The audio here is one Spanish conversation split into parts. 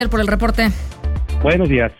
Por el reporte. Buenos días.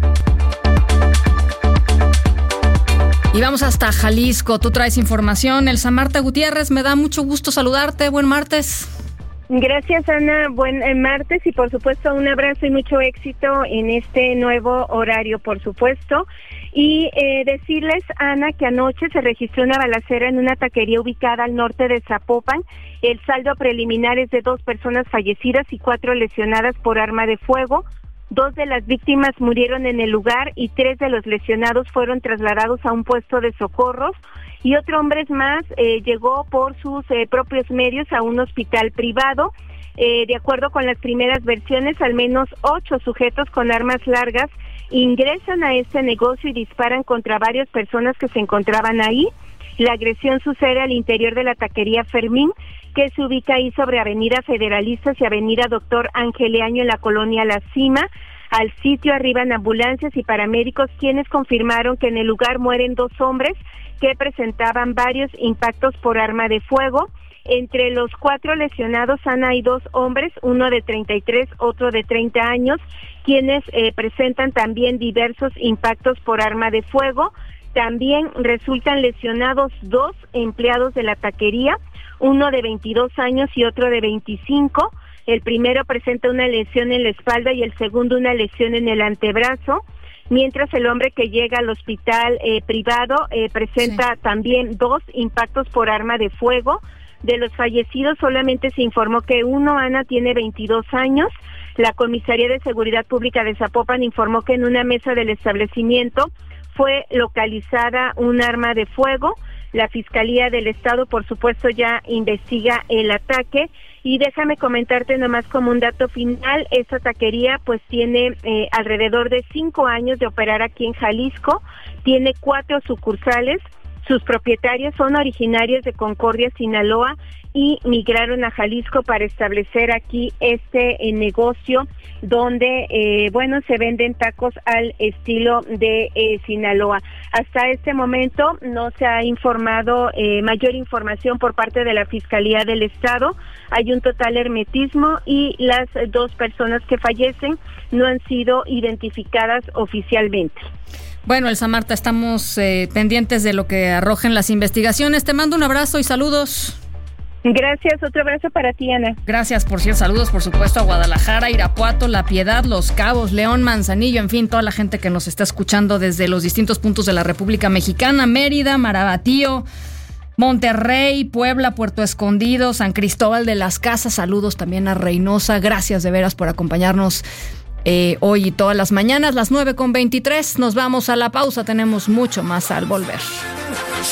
Y vamos hasta Jalisco. Tú traes información. Elsa Marta Gutiérrez, me da mucho gusto saludarte. Buen martes. Gracias, Ana. Buen martes y por supuesto un abrazo y mucho éxito en este nuevo horario, por supuesto. Y decirles, Ana, que anoche se registró una balacera en una taquería ubicada al norte de Zapopan. El saldo preliminar es de 2 personas fallecidas y 4 lesionadas por arma de fuego. 2 de las víctimas murieron en el lugar y 3 de los lesionados fueron trasladados a un puesto de socorros. Y otro hombre más llegó por sus propios medios a un hospital privado. De acuerdo con las primeras versiones, al menos 8 sujetos con armas largas ingresan a este negocio y disparan contra varias personas que se encontraban ahí. La agresión sucede al interior de la taquería Fermín, que se ubica ahí sobre Avenida Federalistas y Avenida Doctor Angeleaño en la colonia La Cima. Al sitio arriban ambulancias y paramédicos, quienes confirmaron que en el lugar mueren 2 hombres que presentaban varios impactos por arma de fuego. Entre los 4 lesionados, Ana, hay 2 hombres, uno de 33, otro de 30 años, quienes presentan también diversos impactos por arma de fuego. También resultan lesionados 2 empleados de la taquería, uno de 22 años y otro de 25. El primero presenta una lesión en la espalda y el segundo una lesión en el antebrazo, mientras el hombre que llega al hospital privado presenta también 2 impactos por arma de fuego. De los fallecidos solamente se informó que uno, Ana, tiene 22 años. La Comisaría de Seguridad Pública de Zapopan informó que en una mesa del establecimiento fue localizada un arma de fuego. La Fiscalía del Estado, por supuesto, ya investiga el ataque. Y déjame comentarte nomás como un dato final, esta taquería pues tiene alrededor de 5 años de operar aquí en Jalisco, tiene 4 sucursales. Sus propietarios son originarios de Concordia, Sinaloa, y migraron a Jalisco para establecer aquí este negocio donde, se venden tacos al estilo de Sinaloa. Hasta este momento no se ha informado mayor información por parte de la Fiscalía del Estado. Hay un total hermetismo y las 2 personas que fallecen no han sido identificadas oficialmente. Bueno, Elsa Marta, estamos pendientes de lo que arrojen las investigaciones. Te mando un abrazo y saludos. Gracias, otro abrazo para ti, Ana. Gracias, por cierto, saludos por supuesto a Guadalajara, Irapuato, La Piedad, Los Cabos, León, Manzanillo, en fin, toda la gente que nos está escuchando desde los distintos puntos de la República Mexicana, Mérida, Marabatío, Monterrey, Puebla, Puerto Escondido, San Cristóbal de las Casas, saludos también a Reynosa, gracias de veras por acompañarnos hoy y todas las mañanas, las 9:23, nos vamos a la pausa, tenemos mucho más al volver.